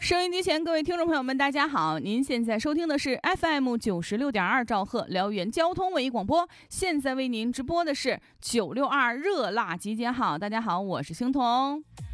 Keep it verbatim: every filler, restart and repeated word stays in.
收音机前各位听众朋友们大家好，您现在收听的是 F M 九十六点二兆赫辽源交通文艺广播，现在为您直播的是九六二热辣集结号。大家好，我是星彤。